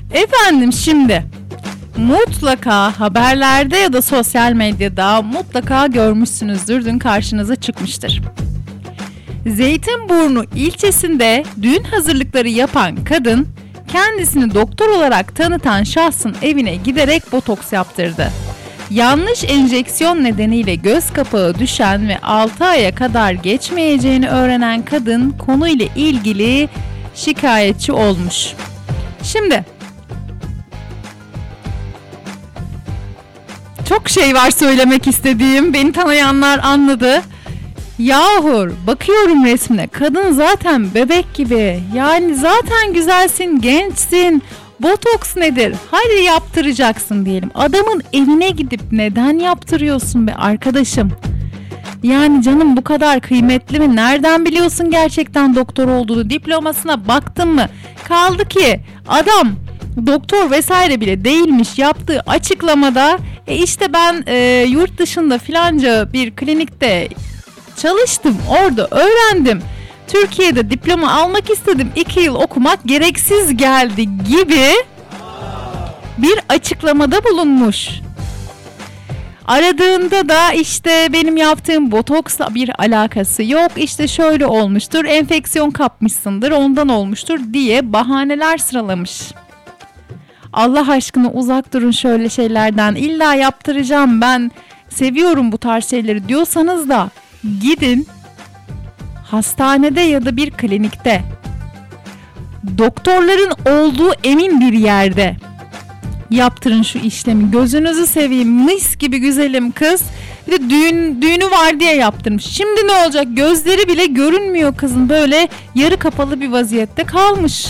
Efendim şimdi mutlaka haberlerde ya da sosyal medyada mutlaka görmüşsünüzdür. Dün karşınıza çıkmıştır. Zeytinburnu ilçesinde düğün hazırlıkları yapan kadın kendisini doktor olarak tanıtan şahsın evine giderek botoks yaptırdı. Yanlış enjeksiyon nedeniyle göz kapağı düşen ve 6 aya kadar geçmeyeceğini öğrenen kadın konuyla ilgili şikayetçi olmuş. Şimdi çok şey var söylemek istediğim, beni tanıyanlar anladı. Yahu bakıyorum resmine, kadın zaten bebek gibi, yani zaten güzelsin, gençsin, botoks nedir, hadi yaptıracaksın diyelim. Adamın evine gidip neden yaptırıyorsun be arkadaşım? Yani canım bu kadar kıymetli mi? Nereden biliyorsun gerçekten doktor olduğunu? Diplomasına baktın mı? Kaldı ki adam doktor vesaire bile değilmiş, yaptığı açıklamada işte ben yurt dışında filanca bir klinikte çalıştım, orada öğrendim. Türkiye'de diploma almak istedim, 2 yıl okumak gereksiz geldi gibi bir açıklamada bulunmuş. Aradığında da işte benim yaptığım botoksla bir alakası yok, işte şöyle olmuştur, enfeksiyon kapmışsındır, ondan olmuştur diye bahaneler sıralamış. Allah aşkına uzak durun şöyle şeylerden. İlla yaptıracağım, ben seviyorum bu tarz şeyleri diyorsanız da gidin hastanede ya da bir klinikte, doktorların olduğu emin bir yerde yaptırın şu işlemi. Gözünüzü seveyim, mis gibi güzelim kız. Bir de düğünü var diye yaptırmış. Şimdi ne olacak? Gözleri bile görünmüyor kızın, böyle yarı kapalı bir vaziyette kalmış.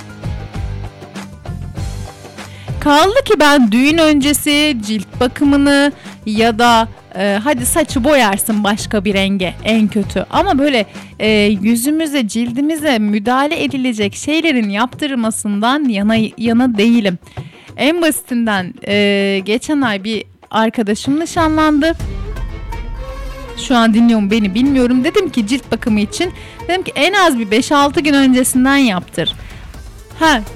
Kaldı ki ben düğün öncesi cilt bakımını ya da hadi saçı boyarsın başka bir renge en kötü. Ama böyle yüzümüze, cildimize müdahale edilecek şeylerin yaptırılmasından yana değilim. En basitinden geçen ay bir arkadaşım nişanlandı. Şu an dinliyor mu beni bilmiyorum. Dedim ki cilt bakımı için, dedim ki en az bir 5-6 gün öncesinden yaptır.